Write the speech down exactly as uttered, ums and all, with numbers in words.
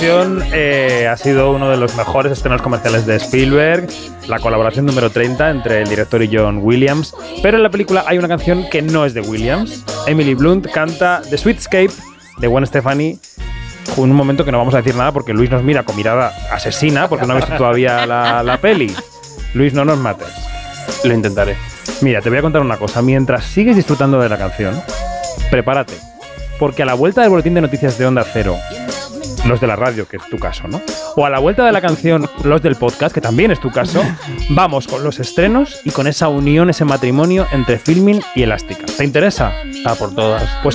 canción eh, ha sido uno de los mejores estrenos comerciales de Spielberg, la colaboración número treinta entre el director y John Williams. Pero en la película hay una canción que no es de Williams. Emily Blunt canta The Sweetscape de Gwen Stefani. En un momento que no vamos a decir nada porque Luis nos mira con mirada asesina porque no ha visto todavía la, la peli. Luis, no nos mates. Lo intentaré. Mira, te voy a contar una cosa. Mientras sigues disfrutando de la canción, prepárate. Porque a la vuelta del boletín de noticias de Onda Cero, los de la radio, que es tu caso, ¿no? O a la vuelta de la canción, los del podcast, que también es tu caso, vamos con los estrenos y con esa unión, ese matrimonio entre Filmin y Elástica. ¿Te interesa? Ah, por todas. Pues